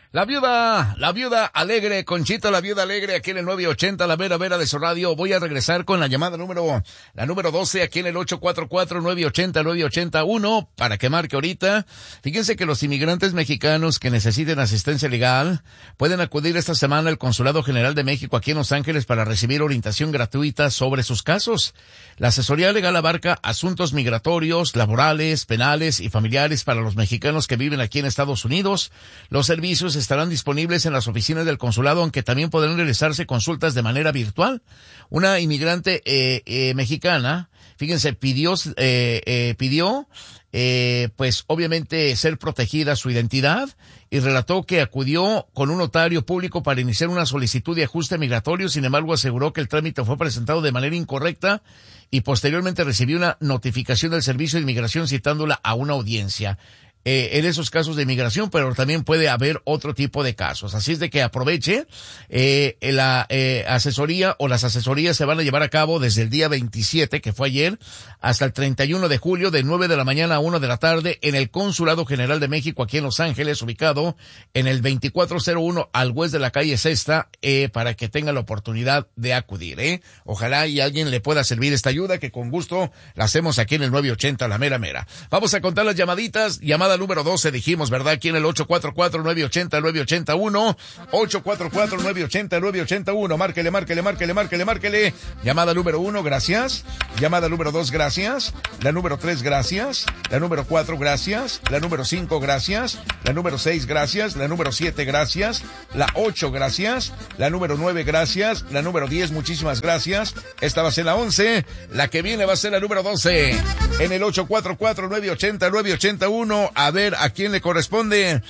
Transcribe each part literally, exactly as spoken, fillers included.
La viuda, la viuda alegre, Conchita la viuda alegre, aquí en el nueve ochenta, la vera vera de su radio. Voy a regresar con la llamada número, la número doce, aquí en el ocho cuatro cuatro, nueve ochenta, nueve ochenta uno, para que marque ahorita. Fíjense que los inmigrantes mexicanos que necesiten asistencia legal pueden acudir esta semana al Consulado General de México aquí en Los Ángeles para recibir orientación gratuita sobre sus casos. La asesoría legal abarca asuntos migratorios, laborales, penales y familiares para los mexicanos que viven aquí en Estados Unidos. Los servicios estarán disponibles en las oficinas del consulado, aunque también podrán realizarse consultas de manera virtual. Una inmigrante eh, eh, mexicana, fíjense, pidió, eh, eh, pidió, eh, pues obviamente ser protegida su identidad y relató que acudió con un notario público para iniciar una solicitud de ajuste migratorio. Sin embargo, aseguró que el trámite fue presentado de manera incorrecta y posteriormente recibió una notificación del Servicio de Inmigración citándola a una audiencia. Eh, en esos casos de inmigración, pero también puede haber otro tipo de casos. Así es de que aproveche, eh, la eh, asesoría o las asesorías se van a llevar a cabo desde el día veintisiete, que fue ayer, hasta el treinta y uno de julio, de nueve de la mañana a una de la tarde, en el Consulado General de México, aquí en Los Ángeles, ubicado en el veinticuatro cero uno al oeste de la calle Sexta, eh, para que tenga la oportunidad de acudir, eh. Ojalá y alguien le pueda servir esta ayuda, que con gusto la hacemos aquí en el nueve ochenta, la mera mera. Vamos a contar las llamaditas. Llamada número doce, dijimos, ¿verdad? Aquí en el ocho cuatro cuatro, nueve ochenta, nueve ochenta uno, ocho cuatro cuatro, nueve ochenta, nueve ochenta uno, márquele, márquele, márquele, márquele, márquele. Llamada número uno, gracias. Llamada número dos, gracias. La número tres, gracias. La número cuatro, gracias. La número cinco, gracias. La número seis, gracias. La número siete, gracias. La ocho, gracias. La número nueve, gracias. La número diez, muchísimas gracias. Esta va a ser la once. La que viene va a ser la número doce. En el ocho cuatro cuatro, nueve ochenta, nueve ochenta uno. A ver a quién le corresponde.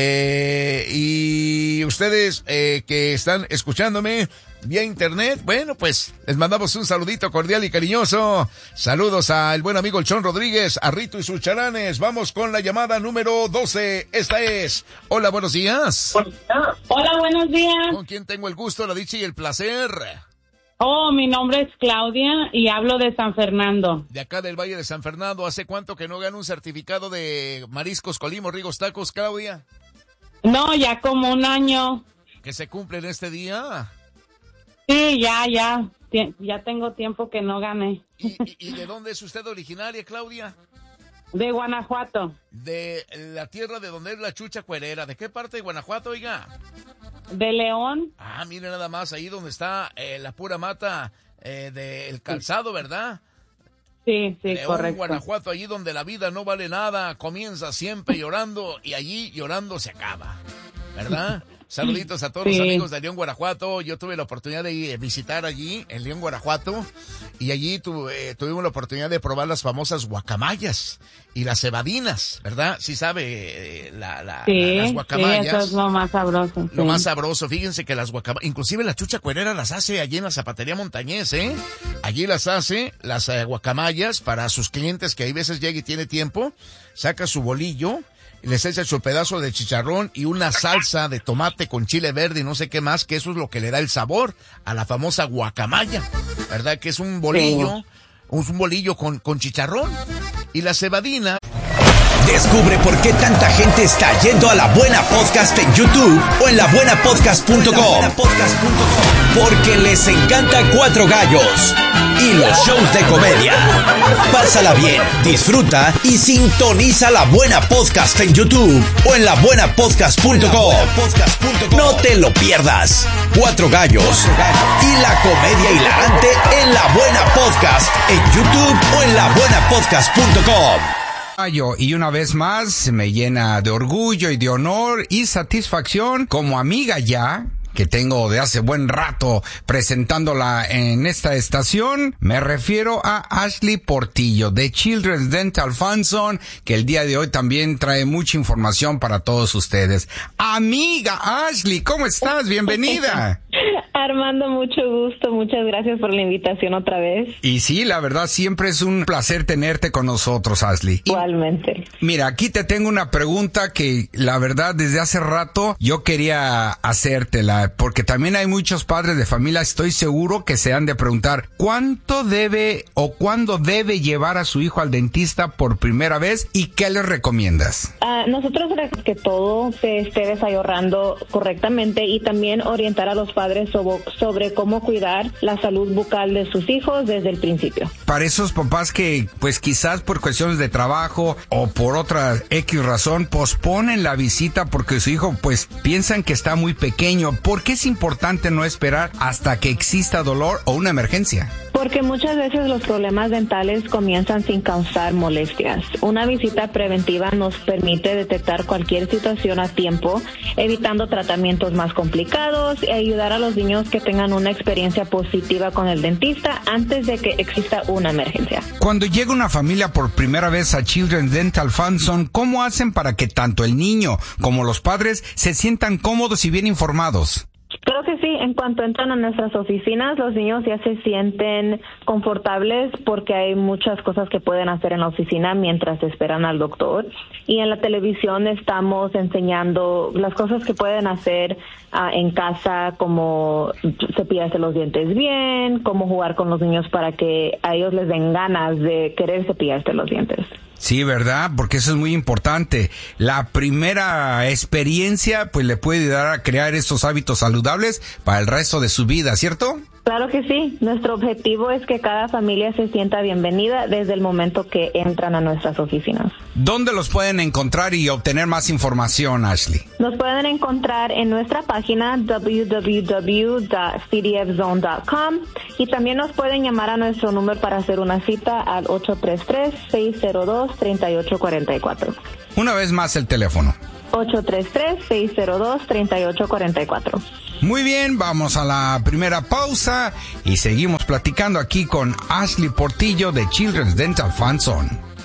Eh, y ustedes eh, que están escuchándome vía internet, bueno, pues les mandamos un saludito cordial y cariñoso. Saludos al buen amigo el Chon Rodríguez, a Rito y sus chalanes. Vamos con la llamada número doce. Esta es. Hola, buenos días. Hola, buenos días. ¿Con quién tengo el gusto, la dicha y el placer? Oh, mi nombre es Claudia y hablo de San Fernando. De acá del Valle de San Fernando. ¿Hace cuánto que no gana un certificado de Mariscos Colimo Rigos Tacos, Claudia? No, ya como un año. ¿Que se cumple en este día? Sí, ya, ya. Ya tengo tiempo que no gané. ¿Y, y, y de dónde es usted originaria, Claudia? De Guanajuato. De la tierra de donde es la Chucha Cuerera. ¿De qué parte de Guanajuato, oiga? De León. Ah, mire nada más, ahí donde está eh, la pura mata eh, del calzado, ¿verdad? Sí, sí, León, correcto. Guanajuato, allí donde la vida no vale nada, comienza siempre llorando y allí llorando se acaba, ¿verdad? Saluditos a todos sí. los amigos de León, Guanajuato. Yo tuve la oportunidad de visitar allí, en León, Guanajuato, y allí tuve, eh, tuvimos la oportunidad de probar las famosas guacamayas y las cebadinas, ¿verdad? Sí sabe, eh, la, la, sí, la, las guacamayas. Sí, eso es lo más sabroso. Lo sí. más sabroso, fíjense que las guacamayas, inclusive la Chucha Cuerera las hace allí en la Zapatería Montañés, ¿eh? Allí las hace, las eh, guacamayas, para sus clientes que hay veces llega y tiene tiempo, saca su bolillo, les echa su pedazo de chicharrón y una salsa de tomate con chile verde y no sé qué más, que eso es lo que le da el sabor a la famosa guacamaya, ¿verdad? Que es un bolillo, sí. un bolillo con, con chicharrón. Y la cebadina. Descubre por qué tanta gente está yendo a La Buena Podcast en YouTube o en la buena podcast punto com. Porque les encanta Cuatro Gallos y los shows de comedia. Pásala bien, disfruta y sintoniza La Buena Podcast en YouTube o en la buena podcast punto com. No te lo pierdas. Cuatro Gallos y la comedia hilarante en La Buena Podcast en YouTube o en la buena podcast punto com. Y una vez más me llena de orgullo y de honor y satisfacción como amiga ya que tengo de hace buen rato presentándola en esta estación. Me refiero a Ashley Portillo de Children's Dental Funson, que el día de hoy también trae mucha información para todos ustedes. Amiga Ashley, ¿cómo estás? Bienvenida. Armando, mucho gusto, muchas gracias por la invitación otra vez. Y sí, la verdad, siempre es un placer tenerte con nosotros, Ashley. Igualmente. Y, mira, aquí te tengo una pregunta que la verdad desde hace rato yo quería hacértela, porque también hay muchos padres de familia, estoy seguro que se han de preguntar, ¿cuánto debe o cuándo debe llevar a su hijo al dentista por primera vez y qué les recomiendas? Uh, nosotros creemos que todo se esté desarrollando correctamente y también orientar a los padres sobre sobre cómo cuidar la salud bucal de sus hijos desde el principio. Para esos papás que, pues quizás por cuestiones de trabajo o por otra X razón, posponen la visita porque su hijo, pues, piensan que está muy pequeño, ¿por qué es importante no esperar hasta que exista dolor o una emergencia? Porque muchas veces los problemas dentales comienzan sin causar molestias. Una visita preventiva nos permite detectar cualquier situación a tiempo, evitando tratamientos más complicados y ayudar a los niños que tengan una experiencia positiva con el dentista antes de que exista una emergencia. Cuando llega una familia por primera vez a Children's Dental Fan Zone, ¿cómo hacen para que tanto el niño como los padres se sientan cómodos y bien informados? Creo que sí, en cuanto entran a nuestras oficinas, los niños ya se sienten confortables porque hay muchas cosas que pueden hacer en la oficina mientras esperan al doctor. Y en la televisión estamos enseñando las cosas que pueden hacer uh, en casa, como cepillarse los dientes bien, cómo jugar con los niños para que a ellos les den ganas de querer cepillarse los dientes. Sí, ¿verdad? Porque eso es muy importante. La primera experiencia, pues, le puede ayudar a crear estos hábitos saludables para el resto de su vida, ¿cierto? Claro que sí. Nuestro objetivo es que cada familia se sienta bienvenida desde el momento que entran a nuestras oficinas. ¿Dónde los pueden encontrar y obtener más información, Ashley? Nos pueden encontrar en nuestra página doble u doble u doble u punto c d f zone punto com y también nos pueden llamar a nuestro número para hacer una cita al ocho tres tres, seis cero dos, tres ocho cuatro cuatro. Una vez más el teléfono. ocho tres tres, seis cero dos, tres ocho cuatro cuatro. Muy bien, vamos a la primera pausa y seguimos platicando aquí con Ashley Portillo de Children's Dental Fan Zone.